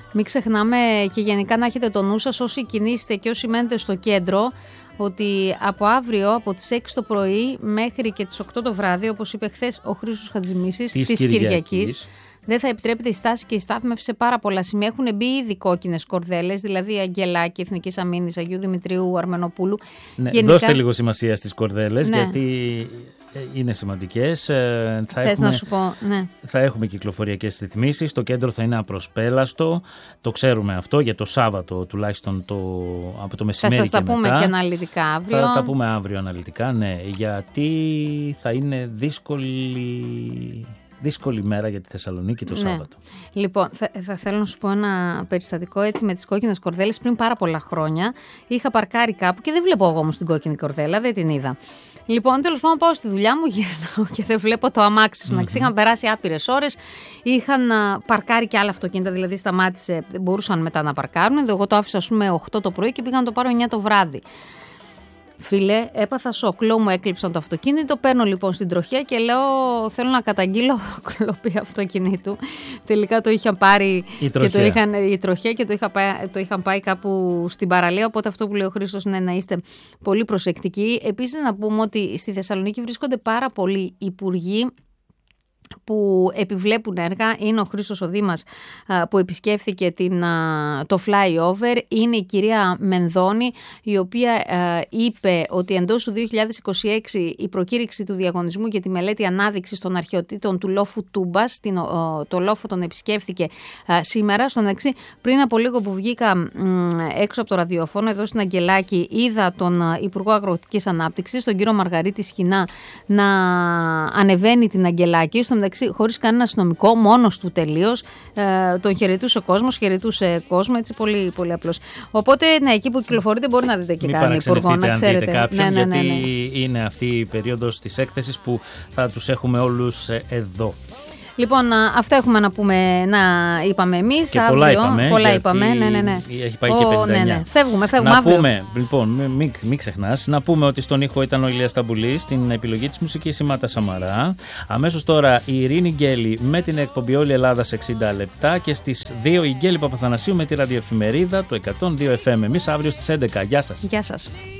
Μην ξεχνάμε και γενικά να έχετε το νου σας όσοι κινείστε και όσοι μένετε στο κέντρο, ότι από αύριο από τις 6 το πρωί μέχρι και τις 8 το βράδυ, όπως είπε χθες ο Χρήστος Χατζημίσης, της Κυριακής, δεν θα επιτρέπεται η στάση και η στάθμευση σε πάρα πολλά σημεία. Έχουν μπει ήδη κόκκινες κορδέλες, δηλαδή Αγγελάκη, Εθνικής Αμήνης, Αγίου Δημητρίου, Αρμενοπούλου. Ναι, γενικά... Δώστε λίγο σημασία στις κορδέλες, γιατί είναι σημαντικές. Θες να σου πω, ναι. Θα έχουμε κυκλοφοριακές ρυθμίσεις. Το κέντρο θα είναι απροσπέλαστο. Το ξέρουμε αυτό για το Σάββατο, τουλάχιστον από το μεσημέρι. Θα σας τα πούμε μετά. Και αναλυτικά αύριο. Θα τα πούμε αύριο αναλυτικά, ναι. Γιατί θα είναι δύσκολη μέρα για τη Θεσσαλονίκη το Σάββατο. Λοιπόν, θα θέλω να σου πω ένα περιστατικό έτσι με τις κόκκινες κορδέλες. Πριν πάρα πολλά χρόνια είχα παρκάρει κάπου και δεν βλέπω εγώ όμως την κόκκινη κορδέλα, δεν την είδα. Λοιπόν, τέλος πάντων πάω στη δουλειά μου, γυρνάω και δεν βλέπω το αμάξι στον αξί. Είχαν περάσει άπειρες ώρες, είχαν παρκάρει και άλλα αυτοκίνητα, δηλαδή σταμάτησε, μπορούσαν μετά να παρκάρουν. Εγώ το άφησα, ας πούμε, 8 το πρωί και πήγα να το πάρω 9 το βράδυ. Φίλε, έπαθα σοκλό, μου έκλειψαν το αυτοκίνητο. Παίρνω λοιπόν στην τροχιά και λέω: θέλω να καταγγείλω κλοπή αυτοκινήτου. Τελικά το είχαν πάρει η τροχιά και το είχαν πάει κάπου στην παραλία. Οπότε αυτό που λέει ο Χρήστος είναι να είστε πολύ προσεκτικοί. Επίσης, να πούμε ότι στη Θεσσαλονίκη βρίσκονται πάρα πολλοί υπουργοί που επιβλέπουν έργα. Είναι ο Χρήστος ο Δήμας που επισκέφθηκε το flyover. Είναι η κυρία Μενδώνη, η οποία είπε ότι εντός του 2026 η προκήρυξη του διαγωνισμού για τη μελέτη ανάδειξης των αρχαιοτήτων του λόφου Τούμπας, το λόφο τον επισκέφθηκε σήμερα. Στον εξή, πριν από λίγο που βγήκα έξω από το ραδιόφωνο, εδώ στην Αγγελάκη, είδα τον Υπουργό Αγροτικής Ανάπτυξης, τον κύριο Μαργαρίτη Σχοινά, να ανεβαίνει την Αγγελάκη. Χωρίς κανένα αστυνομικό, μόνος του τελείως. Τον χαιρετούσε ο κόσμος, χαιρετούσε κόσμο, έτσι πολύ, πολύ απλώς. Οπότε, ναι, εκεί που κυκλοφορείτε μπορεί να δείτε και κανένα υπουργό, να ξέρετε. Δείτε κάποιον, γιατί είναι αυτή η περίοδος της έκθεσης που θα τους έχουμε όλους εδώ. Λοιπόν, αυτά έχουμε να πούμε, να είπαμε εμείς. Και πολλά είπαμε. Ναι. Έχει πάει και 59. Ναι. Φεύγουμε να αύριο. Πούμε, λοιπόν, μην ξεχνάς, να πούμε ότι στον ήχο ήταν ο Ηλίας Ταμπουλής, στην επιλογή της μουσικής η Μάτα Σαμαρά. Αμέσως τώρα η Ειρήνη Γκέλη με την εκπομπή Όλη Ελλάδα σε 60 λεπτά και στις 2 η Γκέλη Παπαθανασίου με τη ραδιοεφημερίδα του 102 FM. Εμείς αύριο στις 11. Γεια σας. Γεια σας.